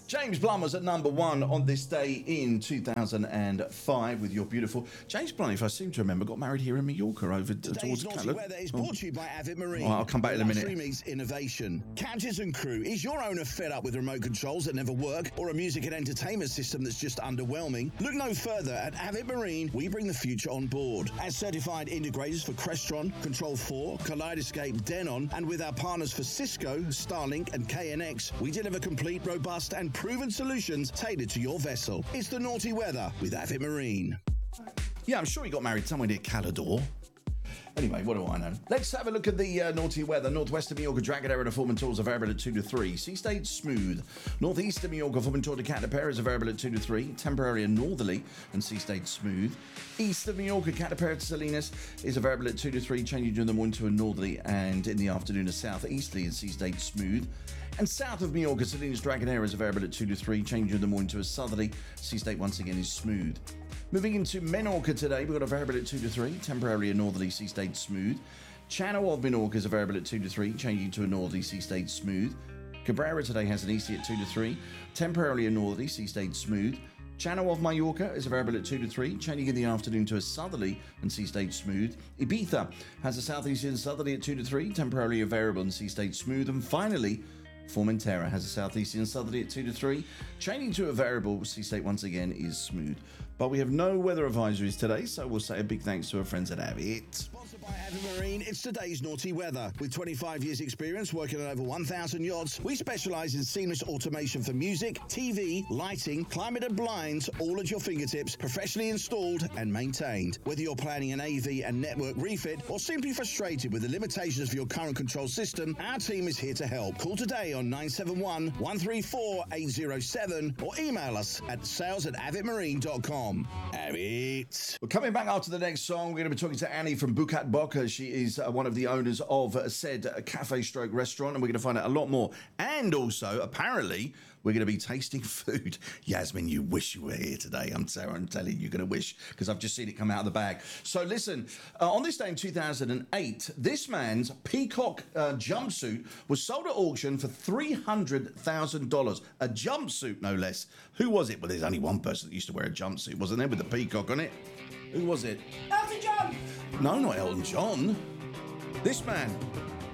James Blunt was at number one on this day in 2005 with You're Beautiful. James Blunt, if I seem to remember, got married here in Mallorca over towards Naughty Weather is brought to you by Avid Marine. I'll come back in a minute. Luxury meets innovation. Captains and crew, is your owner fed up with remote controls that never work or a music and entertainment system that's just underwhelming? Look no further. At Avid Marine, we bring the future on board. As certified integrators for Crestron, Control 4, Kaleidoscape, Denon, and with our partners for Cisco, Starlink, and KNX, we deliver complete, robust, and proven solutions tailored to your vessel. It's the Naughty Weather with Avid Marine. Yeah, I'm sure he got married somewhere near Calador. Anyway, what do I know? Let's have a look at the Naughty Weather. Northwestern Mallorca, Dragonera and Foreman Tours are variable at 2 to 3. Sea State Smooth. Northeastern Mallorca, Foreman Tour to Catapera is a variable at 2 to 3. Temporary and Northerly and Sea State Smooth. East of Mallorca, Catapera to Salinas is a variable at 2 to 3, changing during the morning to a Northerly and in the afternoon a Southeasterly and Sea State Smooth. And south of Mallorca, Salinas Dragonera is a variable at 2 to 3, changing during the morning to a Southerly. Sea State once again is smooth. Moving into Menorca today, we've got a variable at 2 to 3, temporary and northerly Sea State Smooth. Channel of Menorca is a variable at 2 to 3, changing to a northerly Sea State Smooth. Cabrera today has an easy at 2 to 3, temporarily a northerly Sea State Smooth. Channel of Mallorca is a variable at 2 to 3, changing in the afternoon to a southerly and Sea State Smooth. Ibiza has a southeastern and southerly at 2 to 3, temporarily a variable and Sea State Smooth. And finally, Formentera has a southeastern and southerly at 2 to 3, changing to a variable. Sea State once again is smooth. But we have no weather advisories today, so we'll say a big thanks to our friends at Avid. Sponsored by Avid Marine, it's today's Naughty Weather. With 25 years experience working on over 1,000 yachts, we specialise in seamless automation for music, TV, lighting, climate and blinds, all at your fingertips, professionally installed and maintained. Whether you're planning an AV and network refit or simply frustrated with the limitations of your current control system, our team is here to help. Call today on 971 134 807 or email us at sales@avidmarine.com. Avid. Well, coming back after the next song, we're going to be talking to Annie from Bukat Boca. She is one of the owners of said cafe stroke restaurant, and we're going to find out a lot more. And also, apparently, we're going to be tasting food. Yasmin, you wish you were here today. I'm telling you, you're going to wish, because I've just seen it come out of the bag. So listen, on this day in 2008, this man's peacock jumpsuit was sold at auction for $300,000. A jumpsuit, no less. Who was it? Well, there's only one person that used to wear a jumpsuit, wasn't there, with the peacock on it? Who was it? Elton John! No, not Elton John. This man.